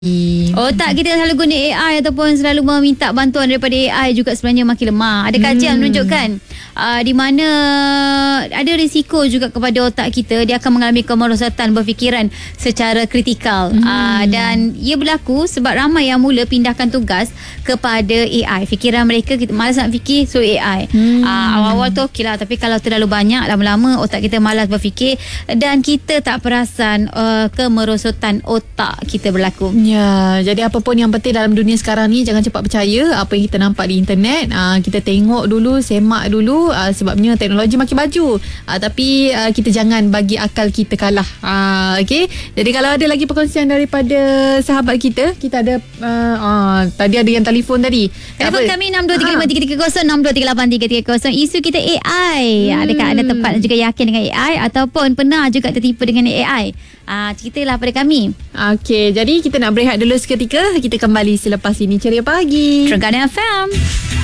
Otak kita selalu guna AI ataupun selalu meminta bantuan daripada AI juga sebenarnya makin lemah. Ada kajian menunjukkan di mana ada risiko juga kepada otak kita. Dia akan mengalami kemerosatan berfikiran secara kritikal. Dan ia berlaku sebab ramai yang mula pindahkan tugas kepada AI. Fikiran mereka, kita malas nak fikir, so AI. Awal-awal tu okey lah, tapi kalau terlalu banyak, lama-lama otak kita malas berfikir dan kita tak perasan kemerosotan otak kita berlaku. Ya, jadi apa pun yang penting dalam dunia sekarang ni, jangan cepat percaya apa yang kita nampak di internet. Kita tengok dulu, semak dulu, sebabnya teknologi makin maju. Tapi kita jangan bagi akal kita kalah. Okey. Jadi kalau ada lagi perkongsian daripada sahabat kita ada tadi ada yang telefon tadi. Telefon kami 62353330 62383330. Isu kita AI. Adakah anda tepat dan juga yakin dengan AI ataupun pernah juga tertipu dengan AI? Ceritalah pada kami. Okey, jadi kita nak berehat dulu seketika. Kita kembali selepas ini. Ceria pagi. Terengganu FM.